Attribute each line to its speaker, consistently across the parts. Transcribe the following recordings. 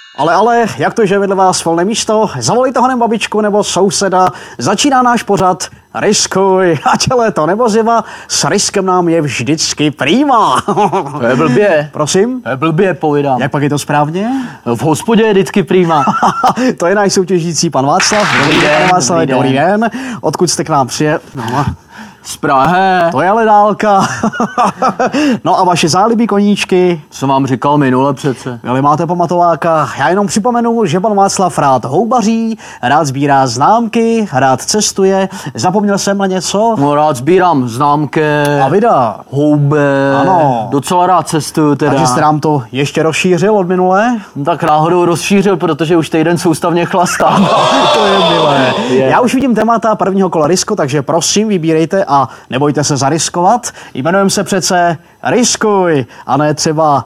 Speaker 1: Ale, jak to, že vedle vás volné místo? Zavolejte honem babičku nebo souseda. Začíná náš pořad Riskuj, ať je léto nebo zima, s riskem nám je vždycky prýma.
Speaker 2: To je blbě.
Speaker 1: Prosím?
Speaker 2: To je blbě, povídám.
Speaker 1: Jak pak je to správně?
Speaker 2: V hospodě je vždycky prýma.
Speaker 1: To je náš soutěžící pan Václav.
Speaker 2: Dobrý den,
Speaker 1: pane Václav,
Speaker 2: dobrý
Speaker 1: dobrý den. Odkud jste k nám přijel? No.
Speaker 2: Z Prahy.
Speaker 1: To je ale dálka. No a vaše zálibí koníčky?
Speaker 2: Co vám říkal minule přece?
Speaker 1: Vy máte pamatováka. Já jenom připomenu, že pan Václav rád houbaří, rád sbírá známky, rád cestuje. Zapomněl jsem na něco?
Speaker 2: No, rád sbírám známky.
Speaker 1: A vida.
Speaker 2: Hoube.
Speaker 1: Ano.
Speaker 2: Docela rád cestuju teda.
Speaker 1: Takže jste nám to ještě rozšířil od minule?
Speaker 2: No, tak náhodou rozšířil, protože už týden soustavně chlastám.
Speaker 1: To je milé. Já už vidím témata prvního kola Risku, takže prosím, vybírejte a nebojte se zariskovat. Jmenujeme se přece Riskuj, a ne třeba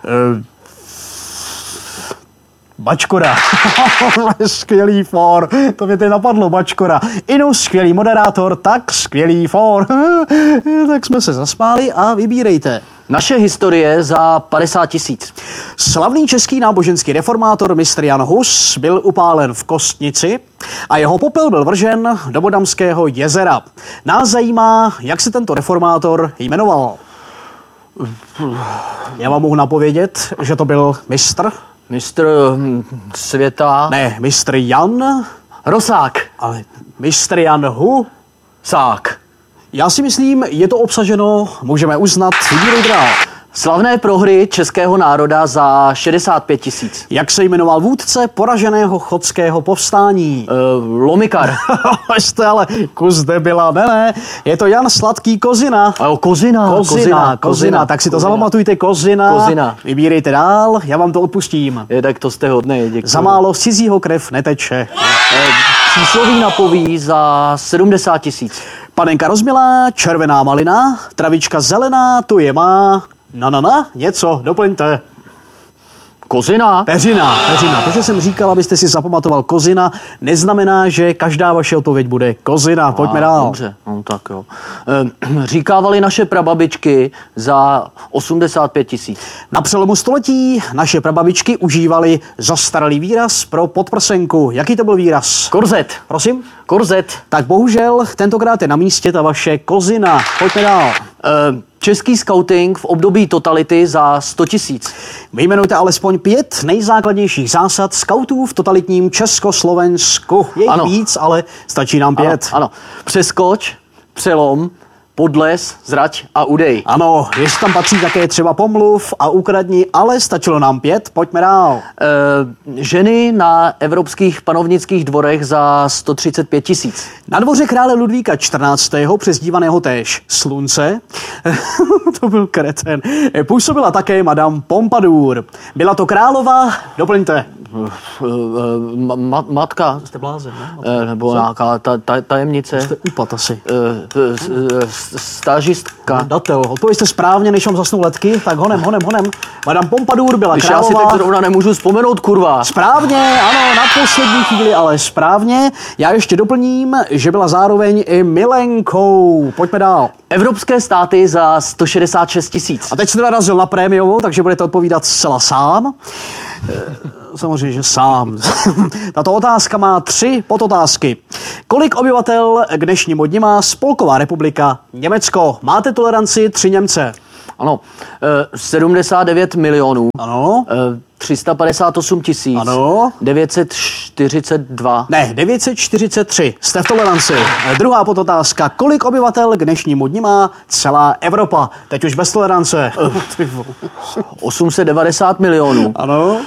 Speaker 1: Bačkora. Skvělý for. To mě teď napadlo, Bačkora. Inu, skvělý moderátor, tak skvělý for. Tak jsme se zasmáli a vybírejte.
Speaker 2: Naše historie za 50 000.
Speaker 1: Slavný český náboženský reformátor mistr Jan Hus byl upálen v Kostnici a jeho popel byl vržen do Bodamského jezera. Nás zajímá, jak se tento reformátor jmenoval. Já vám mohu napovědět, že to byl mistr.
Speaker 2: Mistr světa.
Speaker 1: Ne, mistr Jan.
Speaker 2: Rosák.
Speaker 1: Ale mistr Jan
Speaker 2: Sák.
Speaker 1: Já si myslím, je to obsaženo, můžeme uznat, vybírejte dál.
Speaker 2: Slavné prohry českého národa za 65 000.
Speaker 1: Jak se jmenoval vůdce poraženého chodského povstání?
Speaker 2: Lomikar.
Speaker 1: Jste ale kus debila, ne, je to Jan Sladký Kozina.
Speaker 2: Kozina.
Speaker 1: Tak si to zapamatujte, Kozina.
Speaker 2: Kozina.
Speaker 1: Vybírejte dál, já vám to odpustím.
Speaker 2: Je, tak to jste hodnej, děkuji.
Speaker 1: Za málo z cizího krev neteče.
Speaker 2: Přísloví napoví za 70 000.
Speaker 1: Panenka rozmilá, červená malina, travička zelená, tu je má. Něco, doplňte.
Speaker 2: Kozina.
Speaker 1: Peřina. To, že jsem říkal, abyste si zapamatoval Kozina, neznamená, že každá vaše odpověď bude Kozina. Pojďme dál.
Speaker 2: Dobře, no tak jo. Říkávali naše prababičky za 85 000.
Speaker 1: Na přelomu století naše prababičky užívaly zastaralý výraz pro podprsenku. Jaký to byl výraz?
Speaker 2: Korzet.
Speaker 1: Prosím?
Speaker 2: Korzet.
Speaker 1: Tak bohužel, tentokrát je na místě ta vaše Kozina. Pojďme dál.
Speaker 2: Český skauting v období totality za 100 000.
Speaker 1: Vyjmenujte alespoň 5 nejzákladnějších zásad skautů v totalitním Československu. Je jich víc, ale stačí nám 5.
Speaker 2: Ano. Přeskoč, přelom, podles, zrať a udej.
Speaker 1: Ano, ještě tam patří také třeba pomluv a ukradni, ale stačilo nám 5, pojďme dál.
Speaker 2: Ženy na evropských panovnických dvorech za 135 000.
Speaker 1: Na dvoře krále Ludvíka 14. přezdívaného též Slunce, to byl kreten, působila také madame Pompadour. Byla to králová, doplňte.
Speaker 2: Matka.
Speaker 1: Jste blázen, ne?
Speaker 2: Nebo nějaká tajemnice.
Speaker 1: Jste upat asi.
Speaker 2: Stážistka.
Speaker 1: Datel, odpověďte správně, než vám zasnou letky, tak honem. Madame Pompadour byla králová.
Speaker 2: Já si teď zrovna nemůžu vzpomenout, kurva.
Speaker 1: Správně, ano, na poslední chvíli, ale správně. Já ještě doplním, že byla zároveň i milenkou. Pojďme dál.
Speaker 2: Evropské státy za 166 000.
Speaker 1: A teď jste narazil na prémiovou, takže budete odpovídat zcela sám. Samozřejmě, že sám. Tato otázka má 3 podotázky. Kolik obyvatel k dnešnímu dni má Spolková republika Německo? Máte toleranci 3 Němce?
Speaker 2: Ano. 79 milionů.
Speaker 1: Ano.
Speaker 2: 358 000.
Speaker 1: Ano.
Speaker 2: 942.
Speaker 1: Ne, 943. Jste v toleranci. Druhá podotázka. Kolik obyvatel k dnešnímu dni má celá Evropa? Teď už bez tolerance.
Speaker 2: 890 milionů.
Speaker 1: Ano.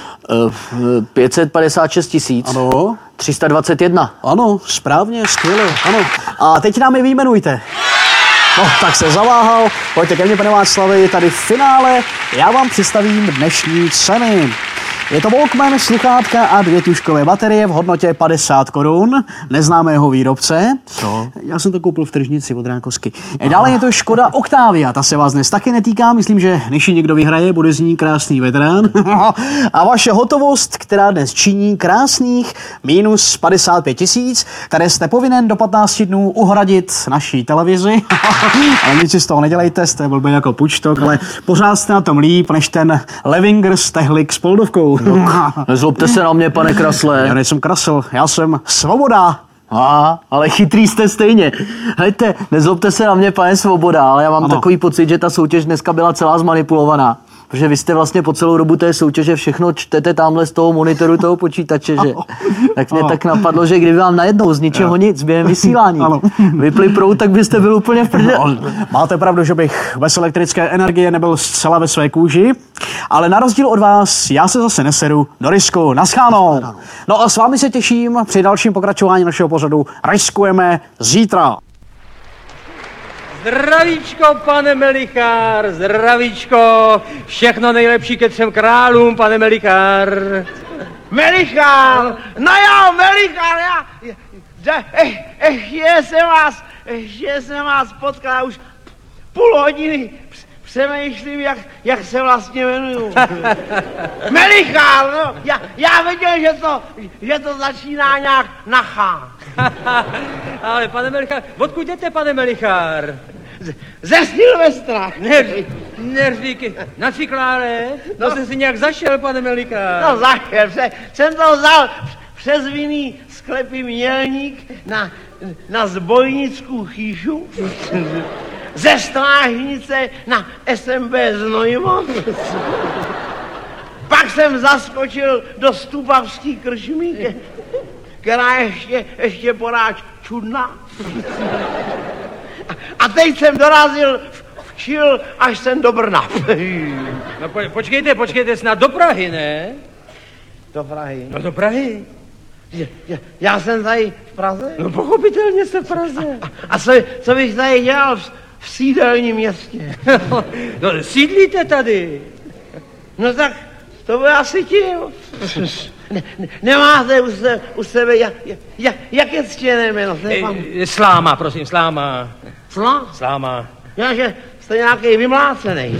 Speaker 2: 556 000.
Speaker 1: Ano.
Speaker 2: 321.
Speaker 1: Ano, správně, skvěle. Ano. A teď nám je vyjmenujte. No, tak se zaváhal. Pojďte ke mně, pane Václavi, tady v finále. Já vám představím dnešní ceny. Je to Walkman, sluchátka a 2 tužkové baterie v hodnotě 50 korun neznámého výrobce.
Speaker 2: Co?
Speaker 1: Já jsem to koupil v tržnici od Rákosky. Dále je to Škoda Octavia, ta se vás dnes taky netýká, myslím, že než ji někdo vyhraje, bude z ní krásný veterán. A vaše hotovost, která dnes činí krásných minus 55 000, které jste povinen do 15 dnů uhradit naší televizi. Ale nic si z toho nedělejte, jste blbý jako pučtok, ale pořád jste na tom líp, než ten Levinger Stehlik s Poldovkou.
Speaker 2: Nezlobte se na mě, pane Krasle.
Speaker 1: Já nejsem Krasl, já jsem Svoboda.
Speaker 2: Ale chytrý jste stejně. Hejte, nezlobte se na mě, pane Svoboda, ale já mám takový pocit, že ta soutěž dneska byla celá zmanipulovaná. Protože vy jste vlastně po celou dobu té soutěže všechno čtete tamhle z toho monitoru toho počítače, že? Tak mě tak napadlo, že kdyby vám najednou z ničeho nic během vysílání vypli proud, tak byste byl úplně v prdeli.
Speaker 1: Máte pravdu, že bych bez elektrické energie nebyl zcela ve své kůži, ale na rozdíl od vás, já se zase neseru do risku. Naschánou. No a s vámi se těším při dalším pokračování našeho pořadu Riskujeme zítra.
Speaker 3: Zdravíčko, pane Melichár, zdravíčko, všechno nejlepší ke 3 králům, pane Melichár.
Speaker 4: Melichár, no jo, Melichár, ještě jsem vás potkal, už půl hodiny přemýšlím, jak se vlastně jmenuju. Melichár, no, já věděl, že to začíná nějak na H.
Speaker 3: Ale pane Melichár, odkud jdete, pane Melichár?
Speaker 4: Ze Silvestra.
Speaker 3: Neříkej, na Cikláre? To jsem si nějak zašel, pane Melichár.
Speaker 4: No zašel, jsem to vzal přes vinný sklepy Mělník na Zbojnickou chýšu, ze Strážnice na SMB Znojmo. Pak jsem zaskočil do Stupavský krčmy, která ještě poráž čudná. A teď jsem dorazil včil až sem do Brna.
Speaker 3: No počkejte, snad do Prahy, ne?
Speaker 4: Do Prahy?
Speaker 3: No do Prahy.
Speaker 4: Já jsem tady v Praze?
Speaker 3: No pochopitelně jste v Praze.
Speaker 4: A co bych tady dělal v sídelním městě?
Speaker 3: No sídlíte tady.
Speaker 4: No tak to by asi tím. Nemáte u sebe, jak je ctěné jméno?
Speaker 3: Sláma, prosím, Sláma.
Speaker 4: Sláma? Že jste nějaký vymlácený.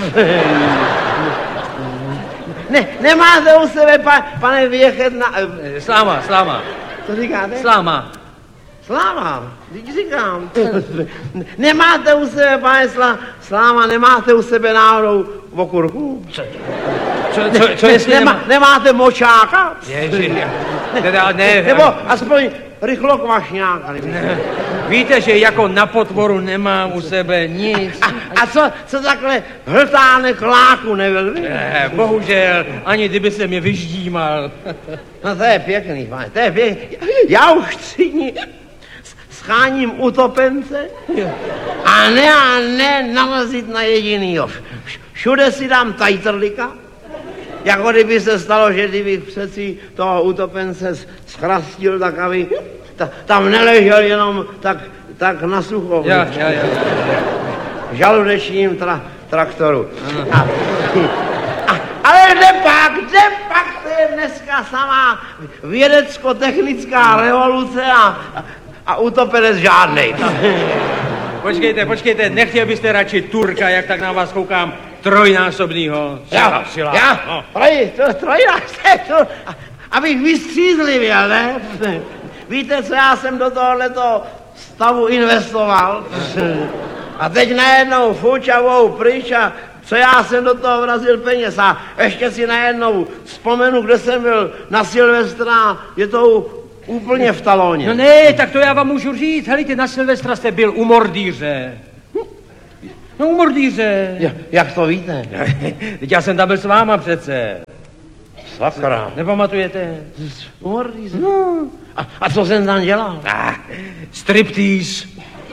Speaker 4: Nemáte u sebe, pane Věchet,
Speaker 3: Sláma.
Speaker 4: Co říkáte?
Speaker 3: Sláma.
Speaker 4: Teď říkám. Nemáte u sebe, pane Sláma, nemáte u sebe náhodou okurku?
Speaker 3: Co jestli
Speaker 4: nemáte močáka?
Speaker 3: Ne.
Speaker 4: Nebo aspoň rychlokvašňáka.
Speaker 3: Víte, že jako na potvoru nemám u sebe nic.
Speaker 4: A co takhle hltánek láku nebyl?
Speaker 3: Bohužel, ani kdyby se mě vyždímal.
Speaker 4: No to je pěkný, pane, to je pěkný. Já už 3 dní scháním utopence a ne narazit na jedinýho. Všude si dám tajtrlika, jako kdyby se stalo, že kdybych přeci toho utopence schrastil, tak aby tam neležel jenom tak na sucho.
Speaker 3: Já.
Speaker 4: Žaludečním traktoru. Ale kde pak, to je dneska samá vědecko-technická revoluce a utopenec žádnej.
Speaker 3: Počkejte, nechtěl byste radši Turka, jak tak na vás koukám, trojnásobnýho sila.
Speaker 4: Já? Trojnásobný, abych vystřízlivěl, ne? Víte, co já jsem do tohoto stavu investoval? A teď najednou fučavou pryč a co já jsem do toho vrazil peněz a ještě si najednou vzpomenu, kde jsem byl na Silvestra, je to úplně v talóně.
Speaker 3: No ne, tak to já vám můžu říct. Helejte, na Silvestra jste byl u Mordýře. No u Mordýře.
Speaker 4: Jak to víte?
Speaker 3: Teď já jsem tam byl s váma přece.
Speaker 4: Sakra.
Speaker 3: Nepamatujete?
Speaker 4: U Mordýře? No. A co jsem tam dělal?
Speaker 3: Striptease.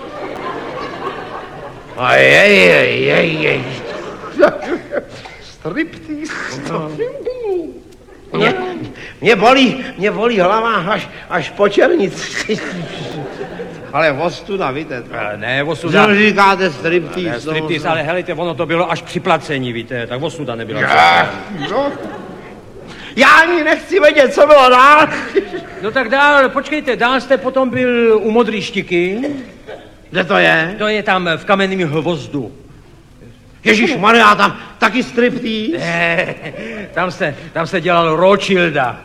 Speaker 4: Jej. Striptease. Mě bolí hlava až po černici. Ale ostuda, víte?
Speaker 3: Ne, ostuda.
Speaker 4: Co říkáte striptease?
Speaker 3: Striptease, ale helejte, ono to bylo až při placení, víte, tak ostuda nebyla.
Speaker 4: No. Já ani nechci vědět, co bylo dál.
Speaker 3: No tak dál, počkejte, dál jste potom byl u Modrý Štiky.
Speaker 4: Kde to je?
Speaker 3: To je tam v Kamenném Hvozdu.
Speaker 4: Ježišmarja, tam taky striptease?
Speaker 3: Ne, tam se dělal Rothschilda.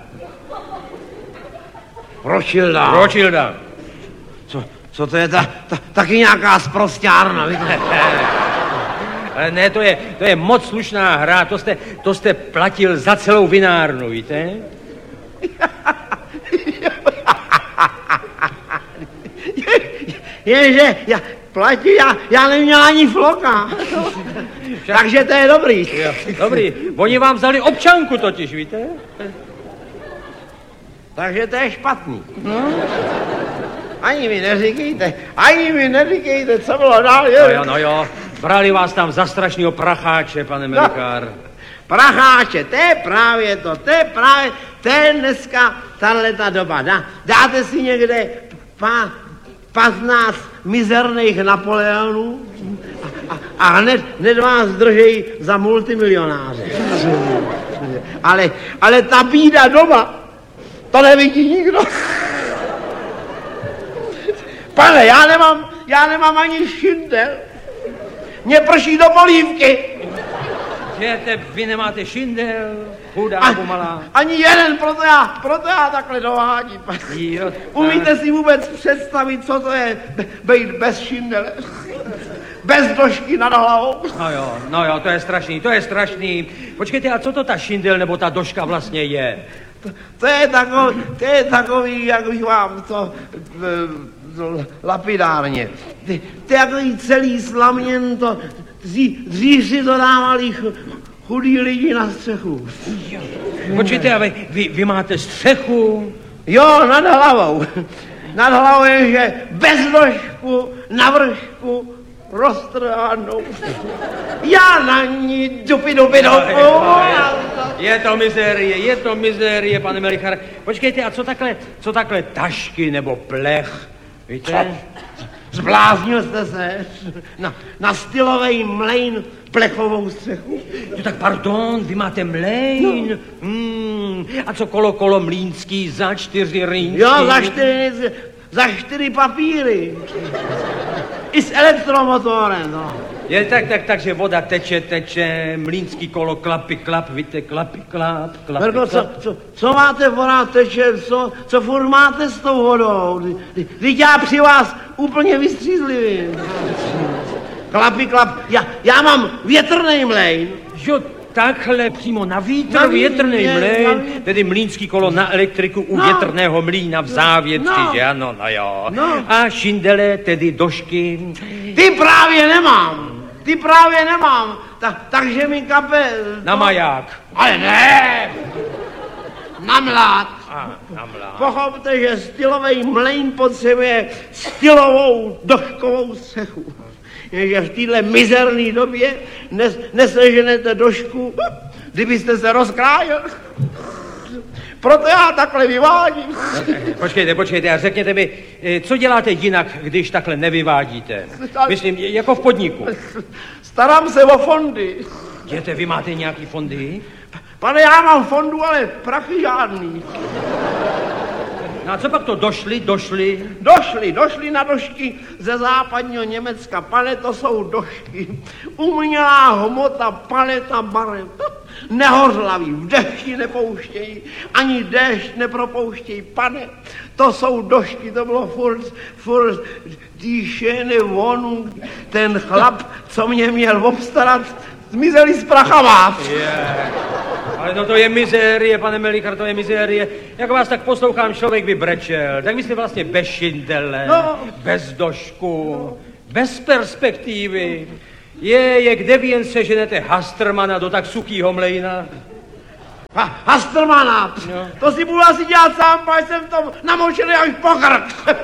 Speaker 4: Rothschilda. Co to je taky nějaká sprosťárna, víte?
Speaker 3: Ale ne, to je moc slušná hra, to jste platil za celou vinárnu, víte?
Speaker 4: Jenže já neměl ani floka. Takže to je dobrý.
Speaker 3: Jo, dobrý, oni vám vzali občanku totiž, víte?
Speaker 4: Takže to je špatný. No. Ani mi neříkejte, co bylo dál.
Speaker 3: No jo, brali vás tam za strašnýho pracháče, pane Melikár.
Speaker 4: Pracháče, to je právě to je dneska tahleta doba. Dáte si někde 15 mizerných Napoleonů a hned vás držejí za multimilionáře. Ale ta bída doma, to nevidí nikdo. Pane, já nemám ani šindel. Mě prší do polívky.
Speaker 3: Vy nemáte šindel, chudáku malá.
Speaker 4: Ani jeden, proto já takhle dovádím. Umíte si vůbec představit, co to je být bez šindele? Bez došky nad hlavou?
Speaker 3: No jo, to je strašný. Počkejte, a co to ta šindel nebo ta doška vlastně je?
Speaker 4: To je takový, jak bych vám to lapidárně. To je takový celý slaměn, to dřív si to dávali chudí lidi na střechu.
Speaker 3: Počkejte, a vy máte střechu?
Speaker 4: Jo, nad hlavou. Nad hlavou je, že bez došku, na vršku, roztrhanou. Já na ní dupi.
Speaker 3: Je to mizérie, pane Melichare. Počkejte, a co takhle tašky nebo plech, víte?
Speaker 4: Zbláznil jste se na stylovej mlejn plechovou střechu?
Speaker 3: No tak pardon, vy máte mlejn. No. A co kolo mlýnský za 4 rýnčky?
Speaker 4: Jo, za 4 papíry. I s elektromotorem, no.
Speaker 3: Takže voda teče, mlýnský kolo klap, víte, klap.
Speaker 4: Verko, co máte, voda teče, co furt máte s tou vodou? Teď já při vás úplně vystřízlivý. Klap, já mám větrnej mlejn.
Speaker 3: Jo, takhle přímo na vítr, větrnej mlejn, tedy mlýnský kolo na elektriku u větrného mlýna v Závětři, že ano, no jo. No. A šindele, tedy došky.
Speaker 4: Ty právě nemám. Takže mi kape...
Speaker 3: Na maják.
Speaker 4: Ale ne! Na mlád.
Speaker 3: Na mlád.
Speaker 4: Pochopte, že stylovej mlejn potřebuje stylovou doškovou střechu. Jenže v téhle mizerné době neseženete došku, kdybyste se rozkrájel. Proto já takhle vyvádím.
Speaker 3: Počkejte a řekněte mi, co děláte jinak, když takhle nevyvádíte? Myslím, jako v podniku.
Speaker 4: Starám se o fondy.
Speaker 3: Vy máte nějaký fondy?
Speaker 4: Pane, já mám fondu, ale prachy žádný.
Speaker 3: No a co pak to došli?
Speaker 4: Došli na došky ze západního Německa. Pane, to jsou došky. Umělá hmota, paleta barev. Nehořlaví, v dešti nepouštějí, ani déšť nepropouštějí. Pane, to jsou došky, to bylo furt dýšený vonu. Ten chlap, co mě měl obstarat, zmizeli s prachama.
Speaker 3: Ale no to je mizérie, pane Melichar, to je mizérie. Jak vás tak poslouchám, člověk by brečel. Tak vy jste vlastně bez šindele, bez došku, bez perspektivy. Kde vy jen seženete Hastrmana do tak suchýho mlejna?
Speaker 4: Hastrmana? No. To si budu asi dělat sám, protože jsem to namočený až po krk.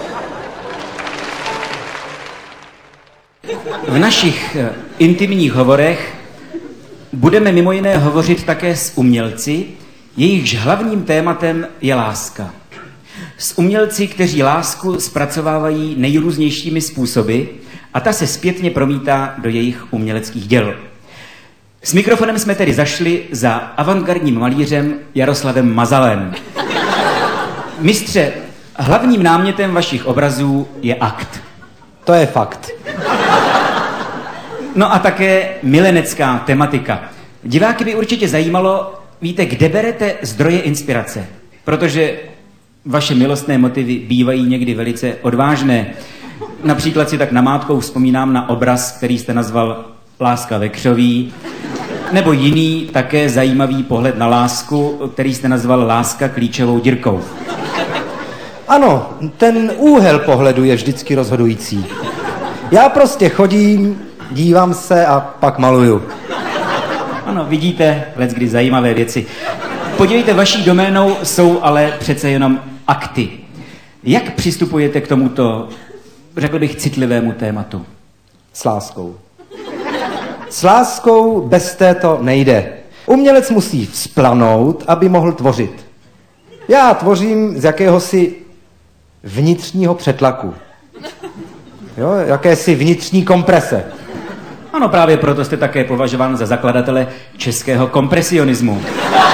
Speaker 5: V našich intimních hovorech budeme mimo jiné hovořit také s umělci, jejichž hlavním tématem je láska. S umělci, kteří lásku zpracovávají nejrůznějšími způsoby a ta se zpětně promítá do jejich uměleckých děl. S mikrofonem jsme tedy zašli za avantgardním malířem Jaroslavem Mazalem. Mistře, hlavním námětem vašich obrazů je akt.
Speaker 2: To je fakt.
Speaker 5: No a také milenecká tematika. Diváky by určitě zajímalo, víte, kde berete zdroje inspirace, protože vaše milostné motivy bývají někdy velice odvážné. Například si tak namátkou vzpomínám na obraz, který jste nazval Láska ve křoví, nebo jiný také zajímavý pohled na lásku, který jste nazval Láska klíčovou dírkou.
Speaker 6: Ano, ten úhel pohledu je vždycky rozhodující. Já prostě chodím, dívám se a pak maluju.
Speaker 5: Ano, vidíte, leckdy zajímavé věci. Podívejte, vaší doménou jsou ale přece jenom akty. Jak přistupujete k tomuto, řekl bych, citlivému tématu?
Speaker 6: S láskou. S láskou bez této nejde. Umělec musí vzplanout, aby mohl tvořit. Já tvořím z jakéhosi vnitřního přetlaku. Jo, jakési vnitřní komprese.
Speaker 5: Ano, právě proto jste také považován za zakladatele českého kompresionismu.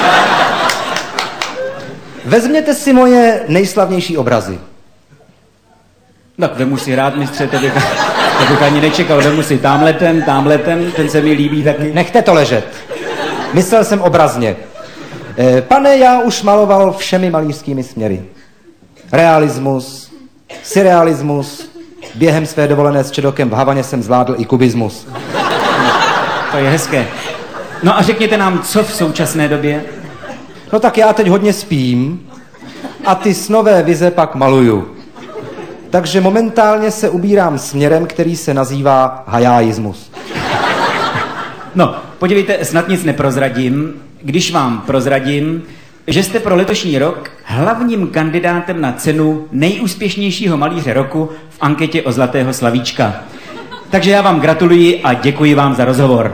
Speaker 6: Vezměte si moje nejslavnější obrazy.
Speaker 5: Tak vemu si rád, mistře, to bych ani nečekal. Vemu si tamhle ten se mi líbí taky.
Speaker 6: Nechte to ležet. Myslel jsem obrazně. Pane, já už maloval všemi malířskými směry. Realismus, surrealismus, během své dovolené s Čedokem v Havaně jsem zvládl i kubismus.
Speaker 5: To je hezké. No a řekněte nám, co v současné době?
Speaker 6: No tak já teď hodně spím a ty snové vize pak maluju. Takže momentálně se ubírám směrem, který se nazývá hajáismus.
Speaker 5: No, podívejte, snad nic neprozradím, když vám prozradím, že jste pro letošní rok hlavním kandidátem na cenu nejúspěšnějšího malíře roku v anketě o Zlatého slavíčka. Takže já vám gratuluji a děkuji vám za rozhovor.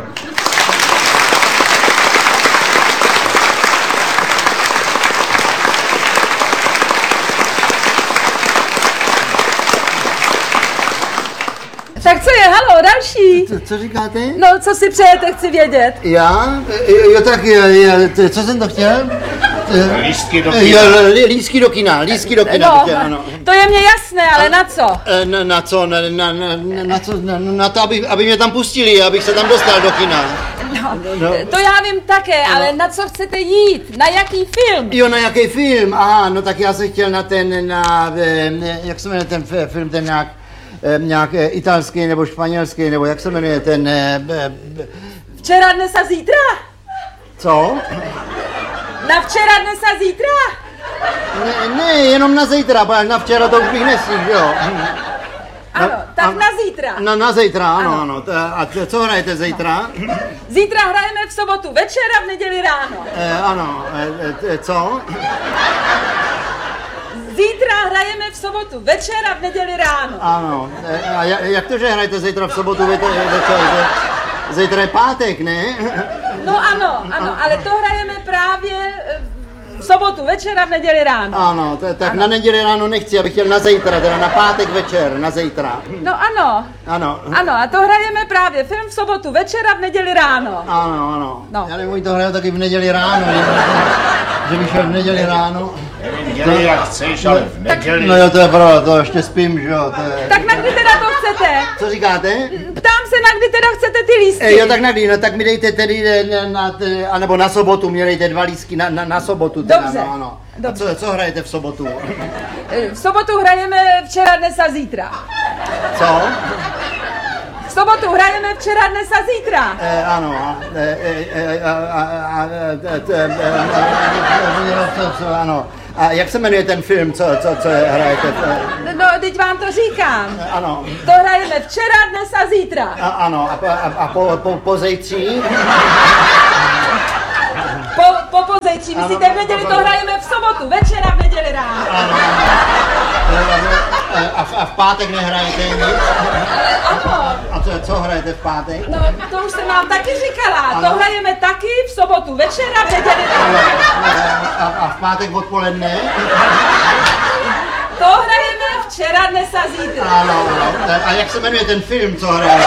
Speaker 7: Tak co je, halo, další?
Speaker 8: Co říkáte?
Speaker 7: No, co si přejete, chci vědět.
Speaker 8: Já? Jo, tak co jsem to chtěl?
Speaker 4: Lístky do
Speaker 8: kina. Lístky do kina, lístky do kina.
Speaker 7: No,
Speaker 8: chtěl, ano.
Speaker 7: to je mně jasné, ale na co?
Speaker 8: Na co? Na co? Na to, aby mě tam pustili, abych se tam dostal do kina.
Speaker 7: No, to já vím také, ale na co chcete jít? Na jaký film?
Speaker 8: Jo, na jaký film? Aha, no tak já jsem chtěl jak se jmenuje ten film, ten nějak italský nebo španělský, nebo jak se jmenuje ten...
Speaker 7: Včera, dnes a zítra?
Speaker 8: Co?
Speaker 7: Na včera, dnes a zítra?
Speaker 8: Ne, jenom na zítra, protože na včera to už bych nestihl, jo.
Speaker 7: Ano, tak na zítra.
Speaker 8: Na zítra, ano. A co hrajete zítra?
Speaker 7: Zítra hrajeme v sobotu večer a v neděli ráno.
Speaker 8: Ano, co?
Speaker 7: Zítra hrajeme v sobotu večer a v neděli ráno.
Speaker 8: Ano, a jak to, že hrajete zítra v sobotu večer? Zítra je pátek, ne?
Speaker 7: No ano, ale to hrajeme právě v sobotu večer a v neděli ráno.
Speaker 8: Ano, tak ano. Na neděli ráno nechci, abych chtěl na zítra, teda na pátek večer, na zítra.
Speaker 7: No ano. Ano, a to hrajeme právě film v sobotu večer a v neděli ráno.
Speaker 8: Ano.
Speaker 7: No.
Speaker 8: Já nevím, to hraju taky v neděli ráno, že bych šel v neděli ráno.
Speaker 4: V neděli jak chceš, ale v neděli.
Speaker 8: No jo, to je pravda, to ještě spím, že jo.
Speaker 7: Tak na kdy teda to chcete?
Speaker 8: Co říkáte?
Speaker 7: Ptám se, na kdy teda chcete ty lístky.
Speaker 8: Jo, tak na kdy, no tak mi dejte tedy, anebo na sobotu, mě dejte 2 lístky na sobotu. Teda,
Speaker 7: Dobře.
Speaker 8: No, ano.
Speaker 7: Dobře.
Speaker 8: A co hrajete v sobotu?
Speaker 7: V sobotu hrajeme včera, dnes a zítra.
Speaker 8: Co?
Speaker 7: V sobotu hrajeme včera, dnes a zítra.
Speaker 8: Ano. Ano. A jak se jmenuje ten film, co hrajete?
Speaker 7: No, teď vám to říkám.
Speaker 8: Ano.
Speaker 7: To hrajeme včera, dnes a zítra.
Speaker 8: Ano. A po zítří?
Speaker 7: Po pozejtří. Myslíte, v neděli to hrajeme v sobotu, večera, v neděli ráno.
Speaker 8: Ano. A v pátek nehrajete nic?
Speaker 7: Ano.
Speaker 8: A co hrajete v pátek?
Speaker 7: No, to už jsem vám taky říkala. Ano. To hrajeme taky v sobotu, večera, v neděli ráno.
Speaker 8: A v pátek odpoledne?
Speaker 7: To hrajeme včera, dnes a zítra.
Speaker 8: Ano. A jak se jmenuje ten film, co hrajete?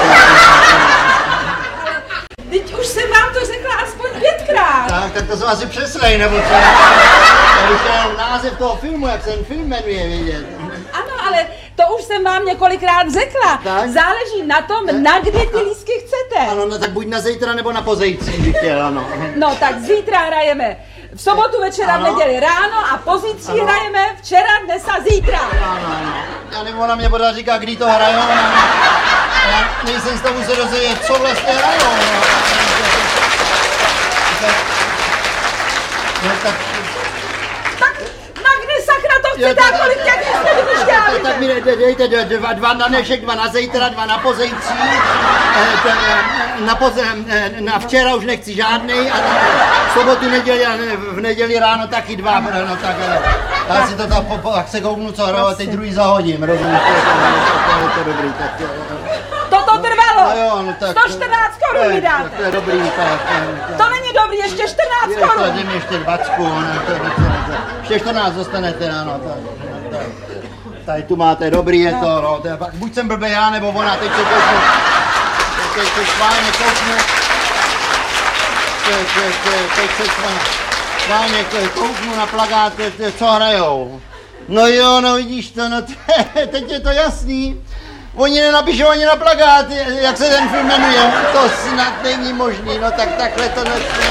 Speaker 7: Teď už jsem vám to řekla aspoň 5krát.
Speaker 8: Tak to jsou asi přeslej, nebo co? Já bych chtěl název toho filmu, jak se ten film jmenuje, vidět.
Speaker 7: Ano, ale to už jsem vám několikrát řekla.
Speaker 8: Tak?
Speaker 7: Záleží na tom, na kdy ty lístky chcete.
Speaker 8: Ano, no tak buď na zítra, nebo na pozítří bych chtěl, ano.
Speaker 7: No, tak zítra hrajeme v sobotu večera,
Speaker 8: Ano.
Speaker 7: v neděli ráno a pozítří
Speaker 8: Ano.
Speaker 7: hrajeme včera, dnes a zítra.
Speaker 8: Ano. Já nevím, ona mě pořád říká, kdy to hrajou. Já nejsem z tomu se dozvědět, co vlastně hrajou. No, tak
Speaker 7: na kdy sakra to chcete a kolik těch jste vyšťávili?
Speaker 8: tak mi dejte dva na dnešek, dva na zítra, dva na pozejtří. Na včera už nechci žádnej a v sobotu, neděli a v neděli ráno taky dva. No tak já si to tak se kouknu, co hraju a teď druhý zahodím, rozumíš? To je dobrý, tak jo.
Speaker 7: Toto trvalo!
Speaker 8: No jo, no tak,
Speaker 7: 114 korun mi dáte.
Speaker 8: To je dobrý, tak.
Speaker 7: To není dobrý, ještě 14 korun.
Speaker 8: Ještě ještě 20, ještě 14 dostanete, ano. Tady tu máte, dobrý je to, no. Buď jsem blbej já, nebo ona, teď se kouknu. Teď schválně kouknu. Teď se schválně kouknu na plakát, co hrajou. No jo, no vidíš to, no teď je to jasný. Oni nenapíšou ani na plakát, jak se ten film jmenuje. To snad není možný, no tak takhle to nesmí.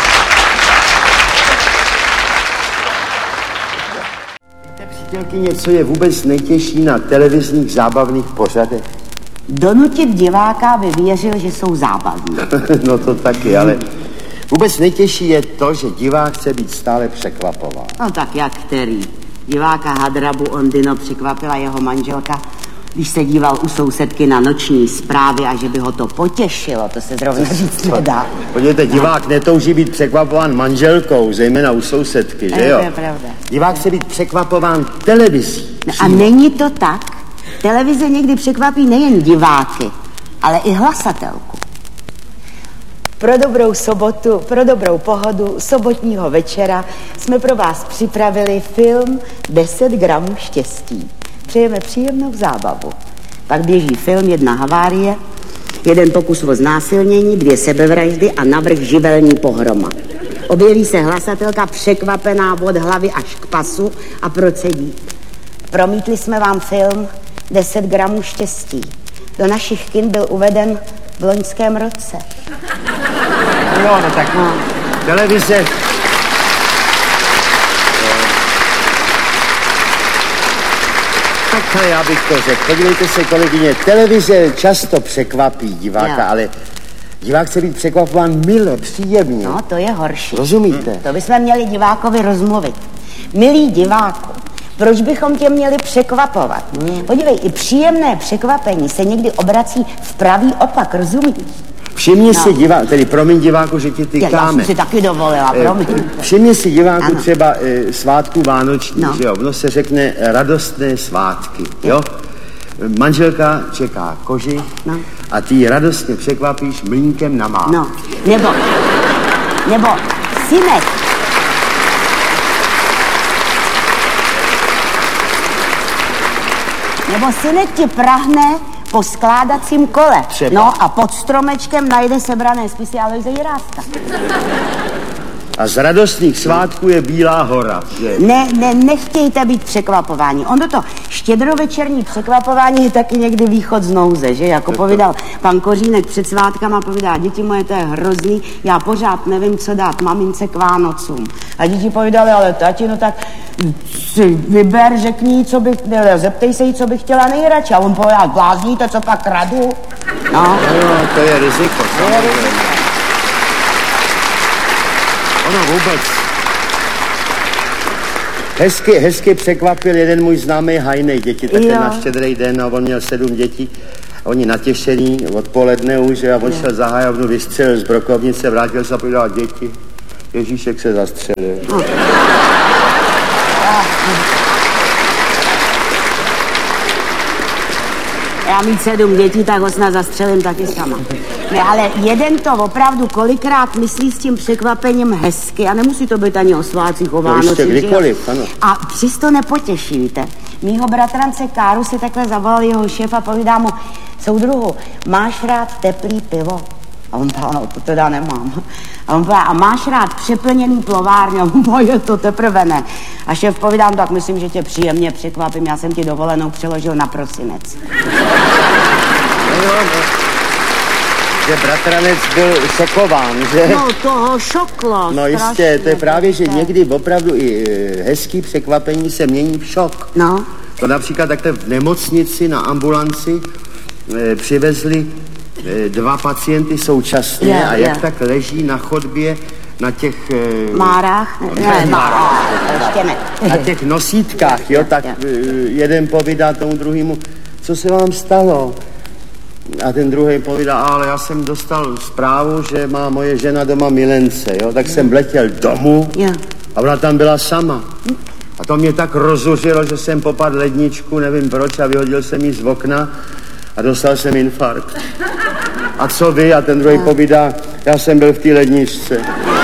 Speaker 9: Víte, přítelkyně, co je vůbec nejtěžší na televizních zábavných pořadech?
Speaker 10: Donutit diváka, aby věřil, že jsou zábavní.
Speaker 9: No to taky, ale vůbec nejtěžší je to, že divák chce být stále překvapován.
Speaker 10: No tak jak který? Diváka Hadrabu Ondino překvapila jeho manželka, když se díval u sousedky na noční zprávy a že by ho to potěšilo, to se zrovna říct nedá.
Speaker 9: Podívejte, divák netouží být překvapován manželkou, zejména u sousedky, že jo?
Speaker 10: To je pravda.
Speaker 9: Divák chce být překvapován televizí.
Speaker 10: No a není to tak? Televize někdy překvapí nejen diváky, ale i hlasatelku. Pro dobrou sobotu, pro dobrou pohodu sobotního večera jsme pro vás připravili film 10 gramů štěstí. Přejeme příjemnou zábavu. Pak běží film 1 havárie, 1 pokus o znásilnění, 2 sebevraždy a navrch živelní pohroma. Objeví se hlasatelka překvapená od hlavy až k pasu a procedí. Promítli jsme vám film 10 gramů štěstí. Do našich kin byl uveden v loňském roce.
Speaker 9: Jo, no tak televize... Takhle já bych to řekl. Podívejte se, kolegyně, televize často překvapí diváka, ale divák chce být překvapován mile, příjemně.
Speaker 10: No, to je horší.
Speaker 9: Rozumíte?
Speaker 10: To bychom měli divákovi rozmluvit. Milý diváku, proč bychom tě měli překvapovat? Podívej, i příjemné překvapení se někdy obrací v pravý opak, rozumíš?
Speaker 9: Všimni si diváku, tedy promiň diváku, že ti tykáme.
Speaker 10: Já jsem si taky dovolila, promiň.
Speaker 9: Všimni si diváku třeba svátku vánoční, že jo? Ono se řekne radostné svátky, jo? Manželka čeká koži a ty ji radostně překvapíš mlýnkem na mák.
Speaker 10: No, nebo synek. Nebo synek ti prahne po skládacím kole.
Speaker 9: Třeba.
Speaker 10: No a pod stromečkem najde sebrané spisy Alojze Jiráska.
Speaker 9: A z radostných svátků je Bílá hora. Že?
Speaker 10: Nechtějte být překvapováni. Ono to štědrovečerní překvapování je taky někdy východ z nouze, že? Jako povídal pan Kořínek před svátkama, povídá, děti moje, to je hrozný, já pořád nevím, co dát mamince k Vánocům. A děti povídali, ale tati, no tak si vyber, řekni, zeptej se jí, co bych chtěla nejradši. A on povídal, blázníte, co pak radu? No.
Speaker 9: No, to je riziko. Ono vůbec. Hezky překvapil jeden můj známý Hajnej děti, také na Štědrý den, a on měl 7 dětí. A oni natěšení odpoledne už, a on šel za hajovnu, vystřelil z brokovnice, vrátil se a povedal, děti, Ježíšek se zastřelil.
Speaker 10: Já mít 7 dětí, tak ho snad zastřelím taky sama. Ne, ale jeden to opravdu kolikrát myslí s tím překvapením hezky a nemusí to být ani o svátcích, o Vánocích.
Speaker 9: Kdykoliv, ano.
Speaker 10: A přesto nepotěší, víte. Mýho bratrance Káru si takhle zavolal jeho šéf a povídá mu, soudruhu, máš rád teplý pivo? A on říká, no to teda nemám. A on říká, a máš rád přeplněný plovárně? A on říká, je to teprve ne. A šéf povídám, tak myslím, že tě příjemně překvapím, já jsem ti dovolenou přeložil na prosinec.
Speaker 9: No. Že bratranec byl šokován, že?
Speaker 10: No, toho šoklo.
Speaker 9: No jistě, to je právě, že někdy opravdu i hezký překvapení se mění v šok.
Speaker 10: No.
Speaker 9: To například takhle v nemocnici na ambulanci přivezli 2 pacienty současně a jak tak leží na chodbě na těch...
Speaker 10: Márách? Ne, ještě ne.
Speaker 9: Na těch nosítkách, jo, tak jeden povídá tomu druhému, co se vám stalo? A ten druhý povídá, ale já jsem dostal zprávu, že má moje žena doma milence, jo, tak jsem letěl domů a ona tam byla sama. A to mě tak rozuřilo, že jsem popadl ledničku, nevím proč, a vyhodil jsem jí z okna a dostal jsem infarkt. A co vy? A ten druhý povídá, já jsem byl v té ledničce.